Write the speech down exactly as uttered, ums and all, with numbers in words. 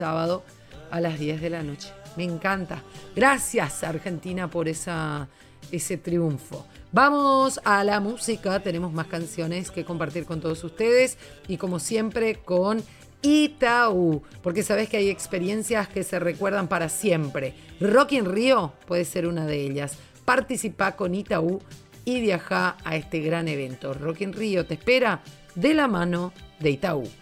sábado a las diez de la noche. Me encanta. Gracias, Argentina, por esa, ese triunfo. Vamos a la música. Tenemos más canciones que compartir con todos ustedes. Y como siempre, con Itaú. Porque sabés que hay experiencias que se recuerdan para siempre. Rock in Rio puede ser una de ellas. Participá con Itaú y viajá a este gran evento. Rock in Rio te espera de la mano de Itaú.